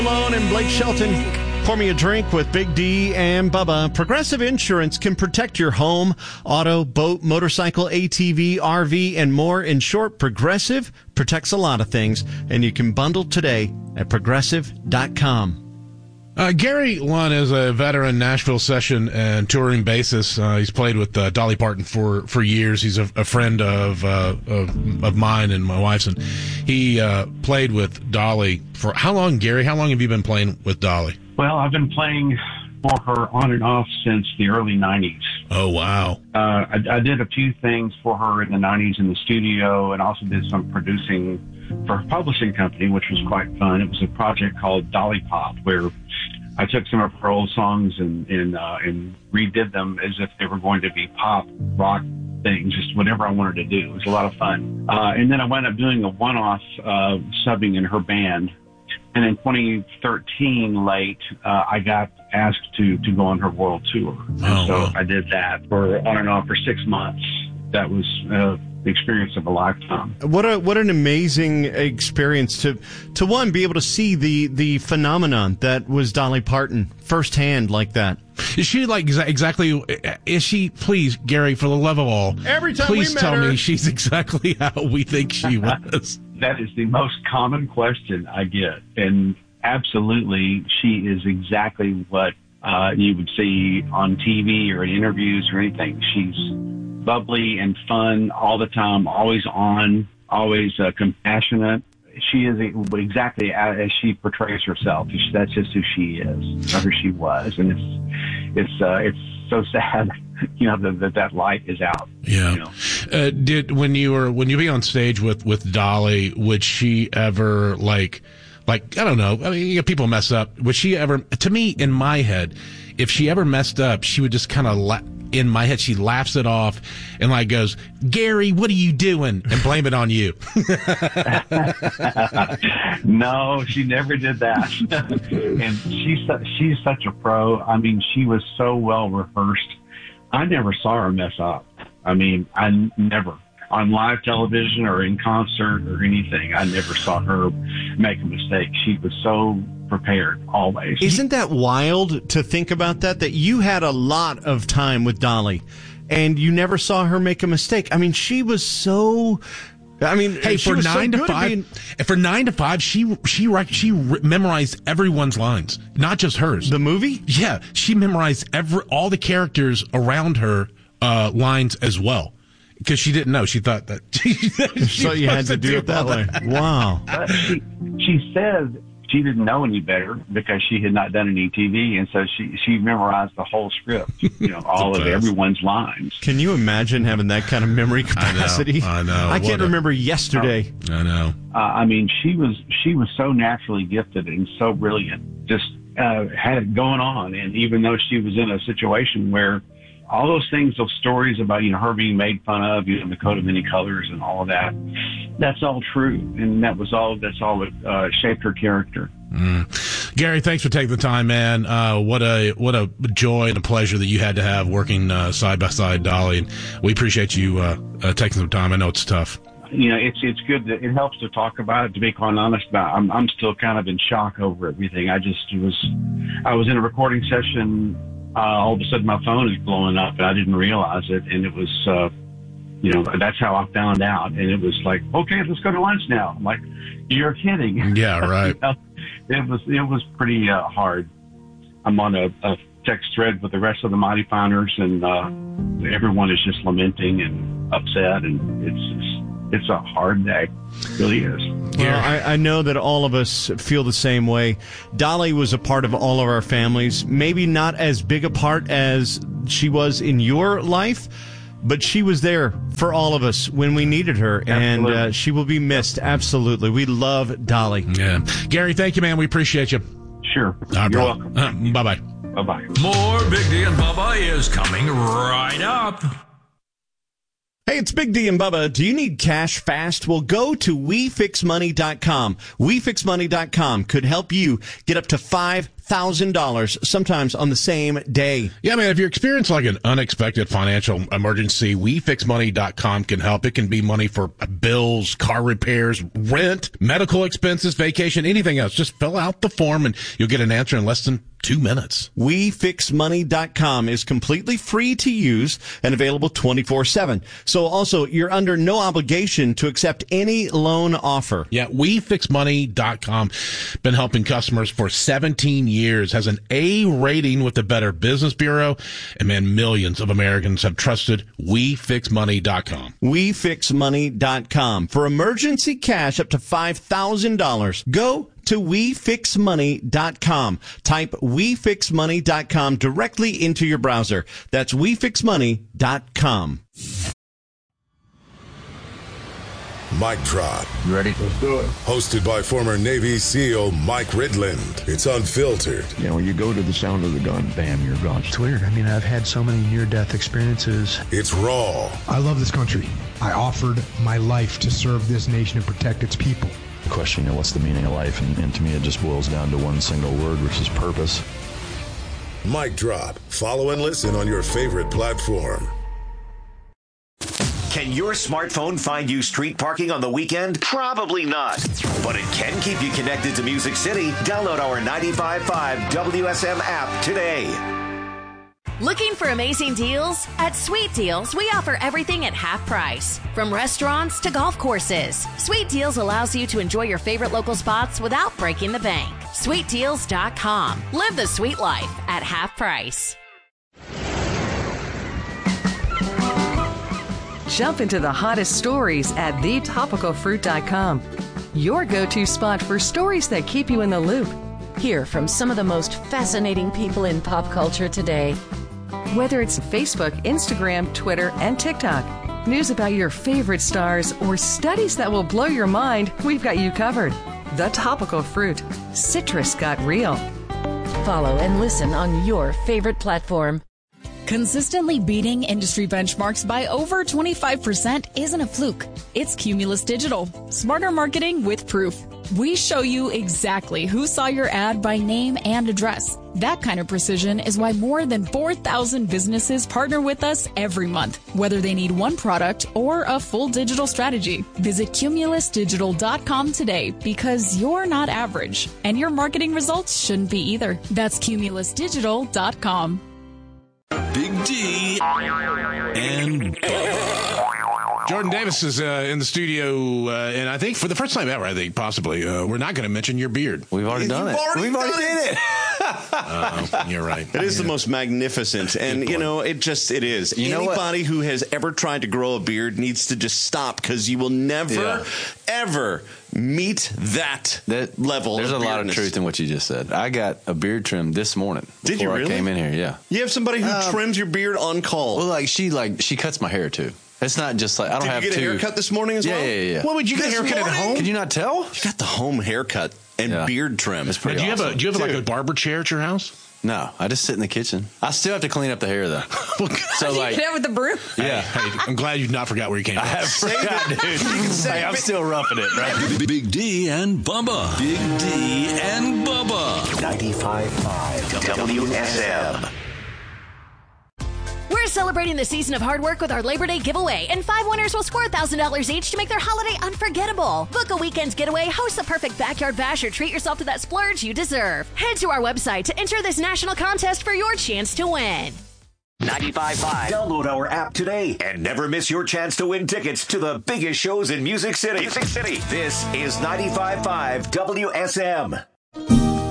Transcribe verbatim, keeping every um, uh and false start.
Malone and Blake Shelton. Pour me a drink with Big D and Bubba. Progressive Insurance can protect your home, auto, boat, motorcycle, A T V, R V, and more. In short, Progressive protects a lot of things, and you can bundle today at progressive dot com. Uh, Gary Lunn is a veteran Nashville session and touring bassist. Uh, he's played with uh, Dolly Parton for, for years. He's a, a friend of, uh, of of mine and my wife's, and he uh, played with Dolly for how long, Gary? How long have you been playing with Dolly? Well, I've been playing for her on and off since the early nineties. Oh, wow. Uh, I, I did a few things for her in the nineties in the studio, and also did some producing for her publishing company, which was quite fun. It was a project called Dolly Pop, where I took some of her old songs and and, uh, and redid them as if they were going to be pop, rock things, just whatever I wanted to do. It was a lot of fun. Uh, and then I wound up doing a one-off uh, subbing in her band. And in twenty thirteen, late, uh, I got asked to, to go on her world tour. And oh, so wow. I did that for on and off for six months. That was uh, the experience of a lifetime. What a what an amazing experience to to one be able to see the the phenomenon that was Dolly Parton firsthand like that. Is she like exa- exactly? Is she? Please, Gary, for the love of all, Every time please we met tell her- me she's exactly how we think she was. That is the most common question I get. And absolutely, she is exactly what uh, you would see on T V or in interviews or anything. She's bubbly and fun all the time, always on, always uh, compassionate. She is exactly as she portrays herself. That's just who she is, or who she was. And it's, it's, uh, it's so sad, you know, that that, that light is out. Yeah. You know? Uh, did when you were when you be on stage with with Dolly, would she ever like like I don't know? I mean, you know, people mess up. Would she ever? To me, in my head, if she ever messed up, she would just kind of la- in my head she laughs it off and like goes, "Gary, what are you doing?" and blame it on you. No, she never did that. And she's su- she's such a pro. I mean, she was so well rehearsed. I never saw her mess up. I mean, I n- never. On live television or in concert or anything, I never saw her make a mistake. She was so prepared, always. Isn't that wild to think about that? That you had a lot of time with Dolly, and you never saw her make a mistake. I mean, she was so. I mean, Hey, she for was so nine to good at five, being- for nine to five, she she rec- she re- memorized everyone's lines, not just hers. the movie. Yeah, she memorized every all the characters around her uh, lines as well because she didn't know. She thought that. She, she So you had to do it that way. Wow. But she, she said she didn't know any better because she had not done any T V, and so she, she memorized the whole script, you know, all of best. everyone's lines. Can you imagine having that kind of memory capacity? I know. I What can't a- remember yesterday. I know. Uh, I mean, she was she was so naturally gifted and so brilliant, just uh, had it going on. And even though she was in a situation where all those things, those stories about, you know, her being made fun of, you know, the coat of many colors and all of that, that's all true. And that was all, that's all that uh, shaped her character. Mm. Gary, thanks for taking the time, man. Uh, what a what a joy and a pleasure that you had to have working uh, side by side, Dolly. And we appreciate you uh, uh, taking some time. I know it's tough. You know, it's it's good that it helps to talk about it. To be quite honest, about I'm I'm still kind of in shock over everything. I just was I was in a recording session. Uh, all of a sudden, my phone is blowing up, and I didn't realize it. And it was, uh, you know, that's how I found out. And it was like, okay, let's go to lunch now. I'm like, you're kidding? Yeah, right. You know, it was it was pretty uh, hard. I'm on a, a text thread with the rest of the Mighty Finders, and uh, everyone is just lamenting and upset, and it's just, it's a hard day. It really is. Well, I, I know that all of us feel the same way. Dolly was a part of all of our families, maybe not as big a part as she was in your life, but she was there for all of us when we needed her, and uh, she will be missed. Absolutely. We love Dolly. Yeah. Gary, thank you, man. We appreciate you. Sure. All right, You're bro. welcome. Uh, bye-bye. Bye-bye. More Big D and Bubba is coming right up. Hey, it's Big D and Bubba. Do you need cash fast? Well, go to we fix money dot com. we fix money dot com could help you get up to five thousand dollars, sometimes on the same day. Yeah, man, if you experience like an unexpected financial emergency, we fix money dot com can help. It can be money for bills, car repairs, rent, medical expenses, vacation, anything else. Just fill out the form and you'll get an answer in less than two minutes. we fix money dot com is completely free to use and available twenty-four seven. So also, you're under no obligation to accept any loan offer. Yeah, we fix money dot com. Been helping customers for seventeen years, has an A rating with the Better Business Bureau, and man, millions of Americans have trusted we fix money dot com. we fix money dot com. For emergency cash up to five thousand dollars, go to we fix money dot com. Type we fix money dot com directly into your browser. That's we fix money dot com. Mic Drop. You ready? Let's do it. Hosted by former Navy SEAL Mike Ridland. It's unfiltered. You know, when you go to the sound of the gun, bam, you're gone. It's weird. I mean, I've had so many near-death experiences. It's raw. I love this country. I offered my life to serve this nation and protect its people. The question, you know, what's the meaning of life? And, and to me, it just boils down to one single word, which is purpose. Mic Drop. Follow and listen on your favorite platform. Can your smartphone find you street parking on the weekend? Probably not. But it can keep you connected to Music City. Download our ninety-five point five W S M app today. Looking for amazing deals? At Sweet Deals, we offer everything at half price. From restaurants to golf courses, Sweet Deals allows you to enjoy your favorite local spots without breaking the bank. sweet deals dot com. Live the sweet life at half price. Jump into the hottest stories at the topical fruit dot com. Your go-to spot for stories that keep you in the loop. Hear from some of the most fascinating people in pop culture today. Whether it's Facebook, Instagram, Twitter, and TikTok, news about your favorite stars, or studies that will blow your mind, we've got you covered. The Topical Fruit. Citrus got real. Follow and listen on your favorite platform. Consistently beating industry benchmarks by over twenty-five percent isn't a fluke. It's Cumulus Digital. Smarter marketing with proof. We show you exactly who saw your ad by name and address. That kind of precision is why more than four thousand businesses partner with us every month, whether they need one product or a full digital strategy. Visit cumulus digital dot com today because you're not average, and your marketing results shouldn't be either. That's cumulus digital dot com. Big D and Bubba. Jordan Davis is uh, in the studio, uh, and I think for the first time ever, I think possibly, uh, we're not going to mention your beard. We've already done it. Already We've already done did it. uh, you're right. It is yeah. the most magnificent, and you know, it just it is. You Anybody who has ever tried to grow a beard needs to just stop, because you will never, yeah. ever meet that, that level. There's of a lot of truth in what you just said. I got a beard trim this morning. Did you really? I came in here, yeah. You have somebody who um, trims your beard on call. Well, like she like she cuts my hair too. It's not just like I don't Did have you get two. a haircut this morning as yeah, well? Yeah, yeah, yeah. What would you get this a haircut morning? at home? Could you not tell? You got the home haircut and yeah. beard trim. It's pretty now, do you awesome. have a do you have Dude. like a barber chair at your house? No, I just sit in the kitchen. I still have to clean up the hair though. So like, you get it with the broom. Yeah, hey, hey, I'm glad you not forgot where you came from. I have forgot, dude. Hey, I'm still roughing it, right? Big D and Bubba. Big D and Bubba. ninety-five point five W S M. We're celebrating the season of hard work with our Labor Day giveaway, and five winners will score one thousand dollars each to make their holiday unforgettable. Book a weekend's getaway, host the perfect backyard bash, or treat yourself to that splurge you deserve. Head to our website to enter this national contest for your chance to win. ninety-five point five. Download our app today and never miss your chance to win tickets to the biggest shows in Music City. Music City. This is ninety-five point five W S M.